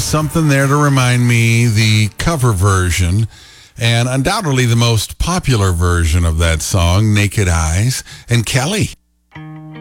something there to remind me the cover version, and undoubtedly the most popular version of that song, Naked Eyes. And Kelly,